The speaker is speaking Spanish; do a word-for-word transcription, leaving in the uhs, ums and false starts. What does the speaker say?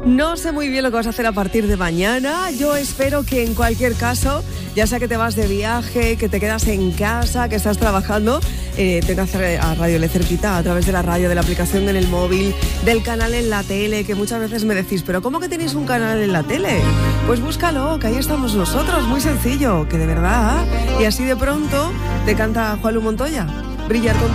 No sé muy bien lo que vas a hacer a partir de mañana. Yo espero que en cualquier caso, ya sea que te vas de viaje, que te quedas en casa, que estás trabajando, eh, tengas a Radio L cerquita, a través de la radio, de la aplicación en el móvil, del canal en la tele, que muchas veces me decís, ¿pero cómo que tenéis un canal en la tele? Pues búscalo, que ahí estamos nosotros, muy sencillo, que de verdad. Y así de pronto te canta Juanlu Montoya, Brillar con